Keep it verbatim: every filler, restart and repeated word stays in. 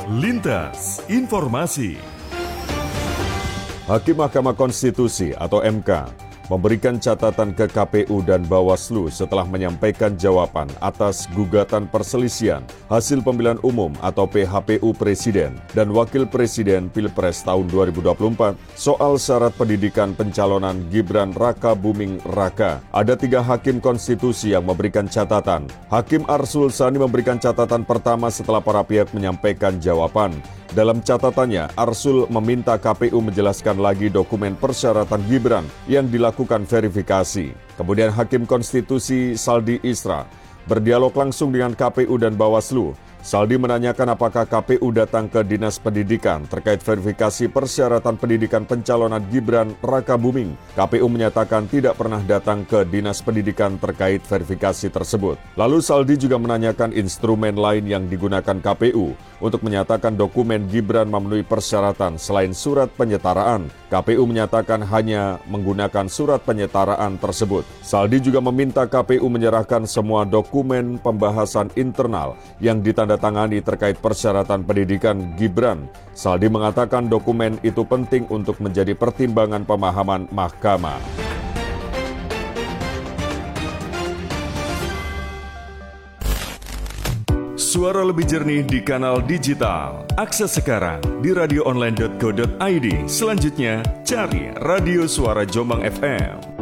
Lintas Informasi. Hakim Mahkamah Konstitusi atau M K memberikan catatan ke K P U dan Bawaslu setelah menyampaikan jawaban atas gugatan perselisihan hasil pemilihan umum atau P H P U Presiden dan Wakil Presiden Pilpres tahun dua ribu dua puluh empat soal syarat pendidikan pencalonan Gibran Raka Buming Raka. Ada tiga hakim konstitusi yang memberikan catatan. Hakim Arsul Sani memberikan catatan pertama setelah para pihak menyampaikan jawaban. Dalam catatannya, Arsul meminta K P U menjelaskan lagi dokumen persyaratan Gibran yang dilakukan verifikasi. Kemudian Hakim Konstitusi Saldi Isra berdialog langsung dengan K P U dan Bawaslu. Saldi menanyakan apakah K P U datang ke Dinas Pendidikan terkait verifikasi persyaratan pendidikan pencalonan Gibran Raka Buming. K P U menyatakan tidak pernah datang ke Dinas Pendidikan terkait verifikasi tersebut. Lalu Saldi juga menanyakan instrumen lain yang digunakan K P U untuk menyatakan dokumen Gibran memenuhi persyaratan selain surat penyetaraan. K P U menyatakan hanya menggunakan surat penyetaraan tersebut. Saldi juga meminta K P U menyerahkan semua dokumen pembahasan internal yang ditandatangani terkait persyaratan pendidikan Gibran. Saldi mengatakan dokumen itu penting untuk menjadi pertimbangan pemahaman mahkamah. Suara lebih jernih di kanal digital. Akses sekarang di radio online dot co dot i d. Selanjutnya, cari Radio Suara Jombang F M.